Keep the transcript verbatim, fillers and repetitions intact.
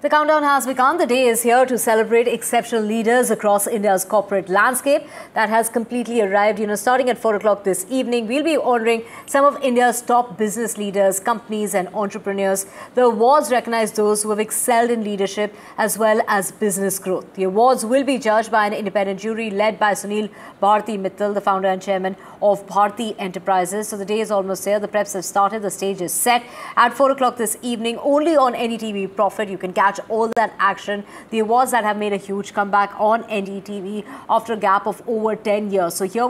The countdown has begun. The day is here to celebrate exceptional leaders across India's corporate landscape. That has completely arrived. You know, starting at four o'clock this evening, we'll be honoring some of India's top business leaders, companies and entrepreneurs. The awards recognize those who have excelled in leadership as well as business growth. The awards will be judged by an independent jury led by Sunil Bharti Mittal, the founder and chairman of Bharti Enterprises. So the day is almost here. The preps have started. The stage is set. At four o'clock this evening, only on N D T V Profit, you can catch all that action. The awards that have made a huge comeback on N D T V after a gap of over ten years. So here